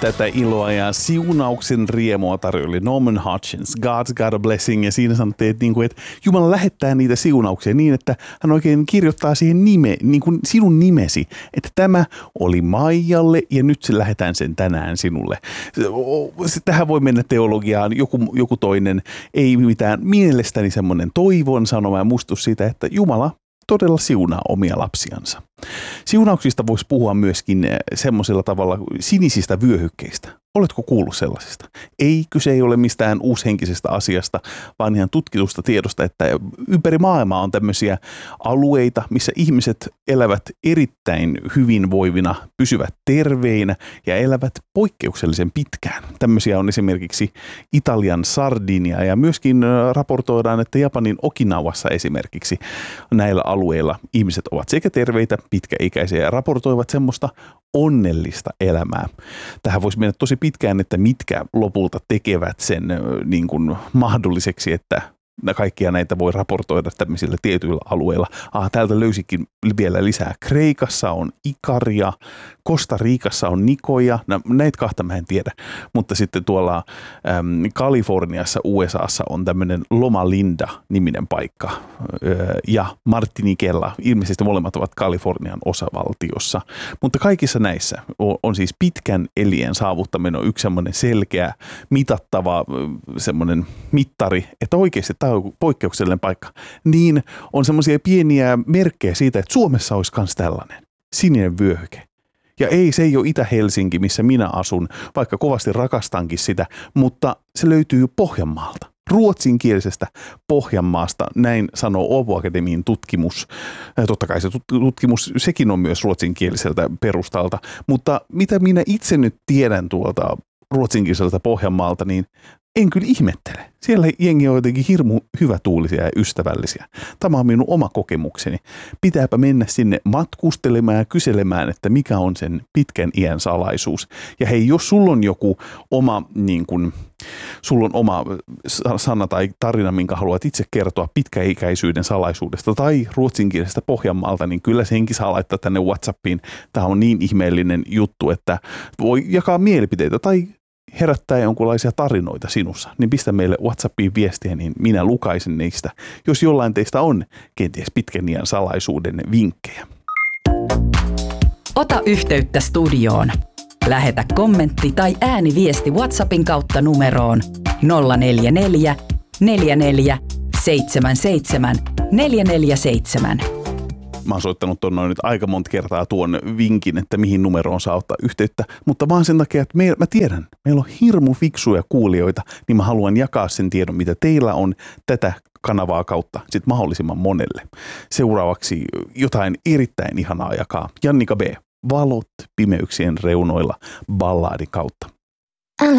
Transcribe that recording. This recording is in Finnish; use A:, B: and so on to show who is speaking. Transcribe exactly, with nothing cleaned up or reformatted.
A: Tätä iloa ja siunauksen riemua tarjoili Norman Hutchins, God's Got a Blessing, ja siinä sanottiin, että, niin kuin, että Jumala lähettää niitä siunauksia niin, että hän oikein kirjoittaa siihen nime, niin kuin sinun nimesi, että tämä oli Maijalle ja nyt se lähetään sen tänään sinulle. Tähän voi mennä teologiaan joku, joku toinen, ei mitään mielestäni semmoinen toivon sanoma ja muistus siitä, että Jumala todella siunaa omia lapsiansa. Siunauksista voisi puhua myöskin semmoisella tavalla sinisistä vyöhykkeistä. Oletko kuullut sellaisista? Ei, kyse ei ole mistään uushenkisestä asiasta, vaan ihan tutkitusta tiedosta, että ympäri maailmaa on tämmöisiä alueita, missä ihmiset elävät erittäin hyvinvoivina, pysyvät terveinä ja elävät poikkeuksellisen pitkään. Tämmöisiä on esimerkiksi Italian Sardinia ja myöskin raportoidaan, että Japanin Okinawassa esimerkiksi näillä alueilla ihmiset ovat sekä terveitä, pitkäikäisiä ja raportoivat semmoista onnellista elämää. Tähän voisi mennä tosi pitkään, että mitkä lopulta tekevät sen niin kuin mahdolliseksi, että kaikkia näitä voi raportoida tämmöisillä tietyillä alueilla. Ah, täältä löysikin vielä lisää. Kreikassa on Ikaria, Costa Ricassa on Nicoya. No, näitä kahta mä en tiedä, mutta sitten tuolla äm, Kaliforniassa, U S A:ssa on tämmöinen Loma Linda-niminen paikka. Öö, ja Martiniquella, ilmeisesti molemmat ovat Kalifornian osavaltiossa. Mutta kaikissa näissä on, on siis pitkän elien saavuttaminen on yksi semmoinen selkeä, mitattava semmoinen mittari, että oikeasti tämä on poikkeuksellinen paikka. Niin on semmoisia pieniä merkkejä siitä, että Suomessa olisi myös tällainen sininen vyöhyke. Ja ei, se ei ole Itä-Helsinki, missä minä asun, vaikka kovasti rakastankin sitä, mutta se löytyy Pohjanmaalta. Ruotsinkielisestä Pohjanmaasta, näin sanoo Åbo Akademin tutkimus. Totta kai se tutkimus, sekin on myös ruotsinkieliseltä perustalta, mutta mitä minä itse nyt tiedän tuolta ruotsinkieliseltä Pohjanmaalta, niin en kyllä ihmettele. Siellä jengi on jotenkin hirmu hyvätuulisia ja ystävällisiä. Tämä on minun oma kokemukseni. Pitääpä mennä sinne matkustelemaan ja kyselemään, että mikä on sen pitkän iän salaisuus. Ja hei, jos sulla on joku oma, niin kun, sulla on oma sana tai tarina, minkä haluat itse kertoa pitkäikäisyyden salaisuudesta tai ruotsinkielisestä Pohjanmaalta, niin kyllä senkin saa laittaa tänne WhatsAppiin. Tämä on niin ihmeellinen juttu, että voi jakaa mielipiteitä tai herättää jonkinlaisia tarinoita sinussa, niin pistä meille WhatsAppiin viestiä, niin minä lukaisin niistä, jos jollain teistä on kenties pitkän iän salaisuuden vinkkejä.
B: Ota yhteyttä studioon. Lähetä kommentti tai ääniviesti WhatsAppin kautta numeroon nolla neljä neljä, neljä neljä, seitsemän seitsemän, neljä neljä seitsemän.
A: Mä oon soittanut tuon noin nyt aika monta kertaa tuon vinkin, että mihin numeroon saa ottaa yhteyttä, mutta vaan sen takia, että me, mä tiedän, meillä on hirmu fiksuja kuulijoita, niin mä haluan jakaa sen tiedon, mitä teillä on tätä kanavaa kautta sit mahdollisimman monelle. Seuraavaksi jotain erittäin ihanaa jakaa. Jannika B. Valot pimeyksien reunoilla ballaadin kautta.